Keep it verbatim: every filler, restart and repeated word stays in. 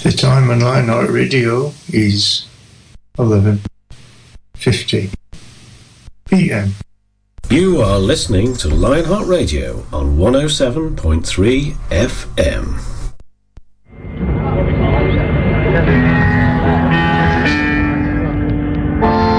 The time on Lionheart Radio is eleven fifty p m. You are listening to Lionheart Radio on one oh seven point three F M.